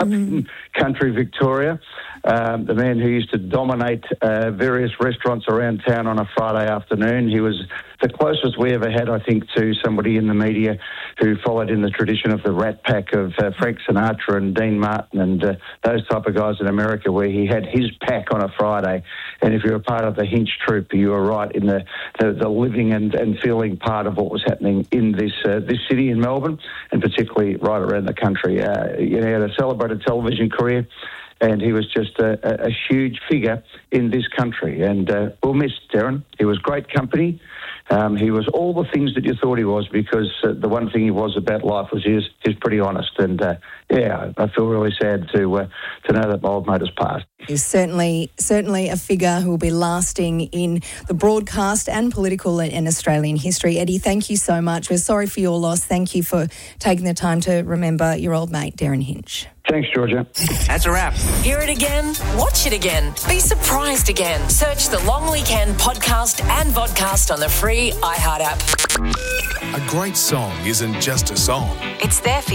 up in country Victoria. The man who used to dominate various restaurants around town on a Friday afternoon. He was the closest we ever had, I think, to somebody in the media who followed in the tradition of the Rat Pack of Frank Sinatra and Dean Martin and those type of guys in America, where he had his pack on a Friday. And if you were part of the Hinch troupe, you were right in the living and feeling part of what was happening in this city in Melbourne, and particularly right around the country. He had a celebrated television career, and he was just a huge figure in this country. And we'll miss Darren. He was great company. He was all the things that you thought he was, because the one thing he was about life was he was pretty honest. And, I feel really sad to know that my old mate has passed. He's certainly a figure who will be lasting in the broadcast and political and Australian history. Eddie, thank you so much. We're sorry for your loss. Thank you for taking the time to remember your old mate, Darren Hinch. Thanks, Georgia. That's a wrap. Hear it again, watch it again, be surprised again. Search the Long Weekend podcast and vodcast on the free iHeart app. A great song isn't just a song. It's there for